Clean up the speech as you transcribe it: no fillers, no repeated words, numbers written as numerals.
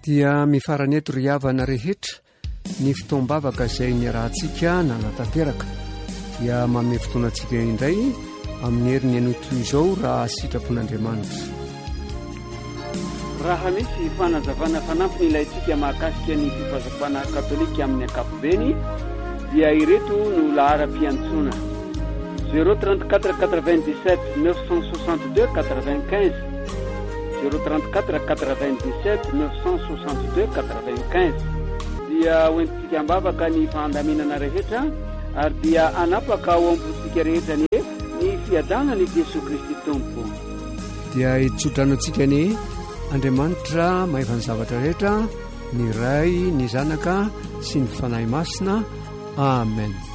dia mifarany eto ry havana rehetra ny fotoam-bavaka izay ny rahantsika nanatanteraka dia manome fotoanantsika indray amin'ny herin'ny anoto izao raha sitrapon'Andriamanitra. Raha misy fanazavana fanampiny ilayntsika mahakasika ny fifazafana katolika amin'ny ankapobeny dia ireto no lahara-piantsona 034 97 962 95 034 97 962 95 dia hoentintsika ambavaka ny fandaminana rehetra ary dia anapaka ao am-potsika rehetra ny fiadanany Jesosy Kristy Tompo. Dia itsotrantsika ny Andriamanitra mahavany zavatra rehetra, ny Ray, ny Zanaka sy ny Fanahy Masina. Amen.